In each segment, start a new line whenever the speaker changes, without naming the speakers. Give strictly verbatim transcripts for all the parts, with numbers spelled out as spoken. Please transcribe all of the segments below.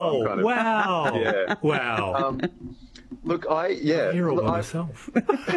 I'm kind of,
wow.
Yeah.
Wow.
Um, look, I yeah.
I hear all
look,
by
I,
myself.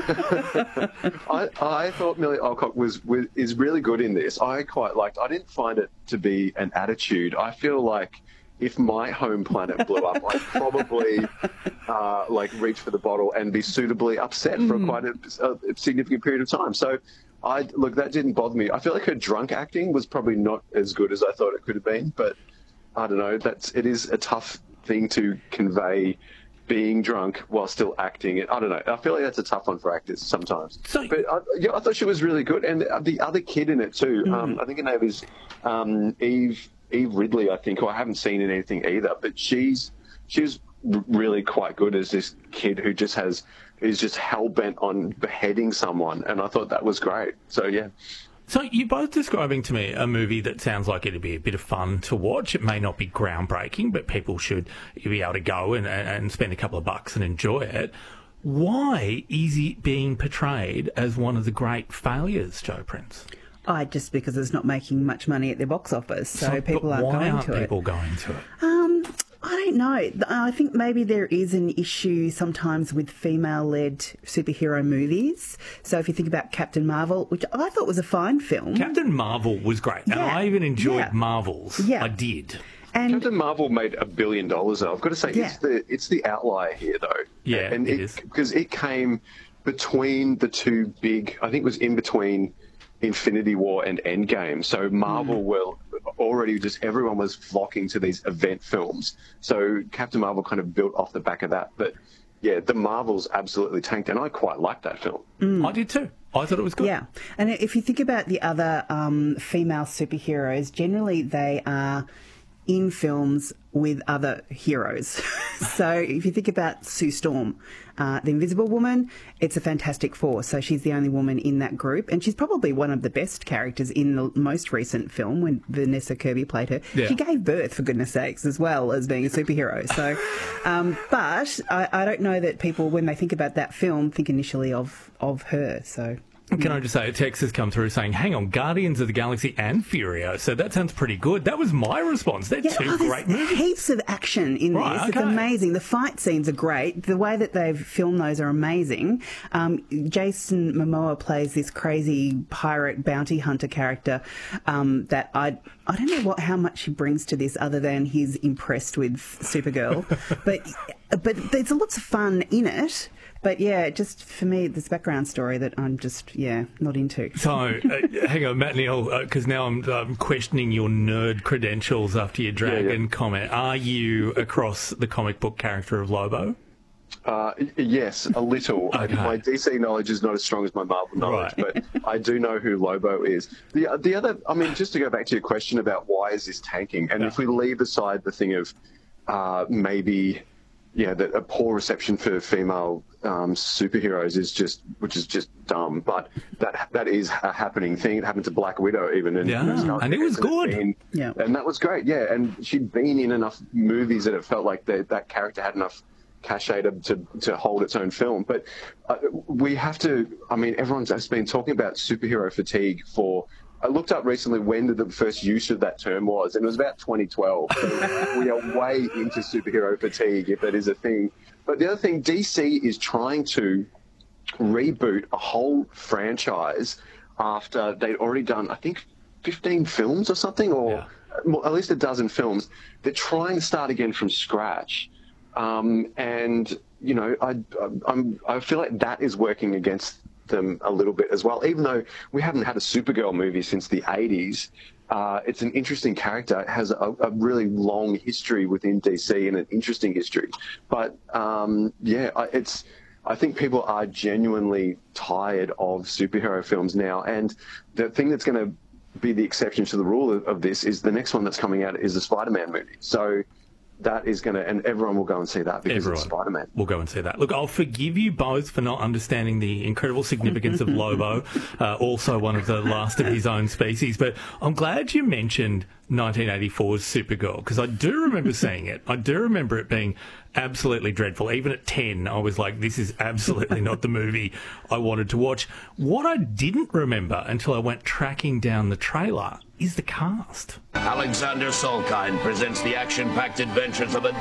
I, I thought Millie Alcock was, was is really good in this. I quite liked. I didn't find it to be an attitude. I feel like if my home planet blew up, I'd probably uh, like reach for the bottle and be suitably upset mm. for quite a, a significant period of time. So, I look that didn't bother me. I feel like her drunk acting was probably not as good as I thought it could have been. But I don't know. That's it is a tough thing to convey. Being drunk while still acting it. I don't know. I feel like that's a tough one for actors sometimes. So, but I, yeah, I thought she was really good, and the other kid in it too. Mm. Um, I think her name is um, Eve Eve Ridley. I think, or I haven't seen in anything either. But she's she's really quite good as this kid who just has is just hell bent on beheading someone, and I thought that was great. So yeah.
So you're both describing to me a movie that sounds like it'd be a bit of fun to watch. It may not be groundbreaking, but people should be able to go and, and spend a couple of bucks and enjoy it. Why is it being portrayed as one of the great failures, Jo Prince?
I just because it's not making much money at their box office, so, so people aren't
why
going
aren't
to
people
it.
going to it?
Um, I don't know. I think maybe there is an issue sometimes with female-led superhero movies. So if you think about Captain Marvel, which I thought was a fine film.
Captain Marvel was great, and
yeah.
I even enjoyed
yeah.
Marvels.
Yeah.
I did.
And Captain Marvel made a billion dollars. Though. I've got to say, yeah. it's the it's the outlier here, though.
Yeah,
and
it,
it
is
because it came between the two big. I think it was in between Infinity War and Endgame. So Marvel mm. were already just everyone was flocking to these event films. So Captain Marvel kind of built off the back of that. But yeah, the Marvels absolutely tanked, and I quite liked that film.
Mm. I did too. I thought it was good.
Yeah, and if you think about the other um, female superheroes, generally they are in films with other heroes. So if you think about Sue Storm, uh, the Invisible Woman, it's a Fantastic Four. So she's the only woman in that group. And she's probably one of the best characters in the most recent film when Vanessa Kirby played her. Yeah. She gave birth, for goodness sakes, as well as being a superhero. So, um, but I, I don't know that people, when they think about that film, think initially of, of her. So...
Can I just say, a text has come through saying, hang on, Guardians of the Galaxy and Furio. So that sounds pretty good. That was my response. They're yeah, two
oh,
great movies.
Heaps of action in
right,
this.
Okay.
It's amazing. The fight scenes are great. The way that they've filmed those are amazing. Um, Jason Momoa plays this crazy pirate bounty hunter character um, that I I don't know what how much he brings to this other than he's impressed with Supergirl. but but there's lots of fun in it. But yeah, just for me, this background story that I'm just, yeah, not into.
So, uh, hang on, Matt Neal, because uh, now I'm um, questioning your nerd credentials after your Dragon yeah, yeah. comment. Are you across the comic book character of Lobo?
Uh, yes, a little.
Okay.
My D C knowledge is not as strong as my Marvel knowledge,
right.
but I do know who Lobo is. The the other, I mean, just to go back to your question about why is this tanking, and yeah. if we leave aside the thing of uh, maybe... Yeah, that a poor reception for female um, superheroes is just, which is just dumb. But that that is a happening thing. It happened to Black Widow even, and,
yeah. you know, and it was good.
Been,
yeah,
and that was great. Yeah, and she'd been in enough movies that it felt like the, that character had enough cachet to, to to hold its own film. But uh, we have to. I mean, everyone's just been talking about superhero fatigue for. I looked up recently when the first use of that term was, and it was about twenty twelve. So we are way into superhero fatigue, if that is a thing. But the other thing, D C is trying to reboot a whole franchise after they'd already done, I think, fifteen films or something, or yeah. well, at least a dozen films. They're trying to start again from scratch. Um, and, you know, I, I'm, I feel like that is working against them a little bit as well, even though we haven't had a Supergirl movie since the eighties. Uh, it's an interesting character. It has a, a really long history within D C and an interesting history. But um, yeah, it's. I think people are genuinely tired of superhero films now, and the thing that's going to be the exception to the rule of, of this is the next one that's coming out is the Spider-Man movie. So. That is going to, and everyone will go and see that because everyone it's Spider-Man.
We'll go and see that. Look, I'll forgive you both for not understanding the incredible significance of Lobo, uh, also one of the last of his own species, but I'm glad you mentioned nineteen eighty-four's Supergirl, because I do remember seeing it. I do remember it being absolutely dreadful. Even at ten, I was like, this is absolutely not the movie I wanted to watch. What I didn't remember until I went tracking down the trailer is the cast.
Alexander Salkind presents the action-packed adventures of a